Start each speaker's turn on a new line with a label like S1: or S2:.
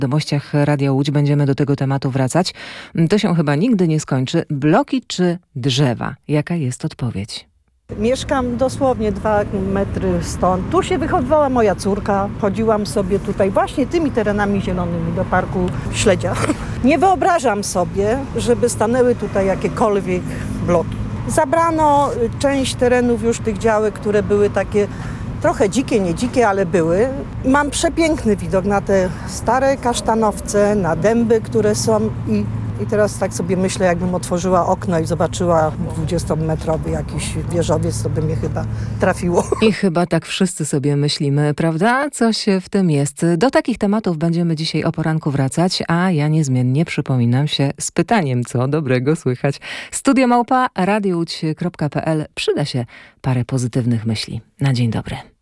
S1: W Wiadomościach Radia Łódź będziemy do tego tematu wracać. To się chyba nigdy nie skończy. Bloki czy drzewa? Jaka jest odpowiedź?
S2: Mieszkam dosłownie 2 metry stąd. Tu się wychowywała moja córka. Chodziłam sobie tutaj właśnie tymi terenami zielonymi do parku Śledzia. Nie wyobrażam sobie, żeby stanęły tutaj jakiekolwiek bloki. Zabrano część terenów już tych działek, które były takie trochę dzikie, nie dzikie, ale były. Mam przepiękny widok na te stare kasztanowce, na dęby, które są i teraz tak sobie myślę, jakbym otworzyła okno i zobaczyła 20-metrowy jakiś wieżowiec, to by mnie chyba trafiło.
S1: I chyba tak wszyscy sobie myślimy, prawda? Coś w tym jest. Do takich tematów będziemy dzisiaj o poranku wracać, a ja niezmiennie przypominam się z pytaniem, co dobrego słychać. Studio@radiowłódź.pl. Przyda się parę pozytywnych myśli. Na dzień dobry.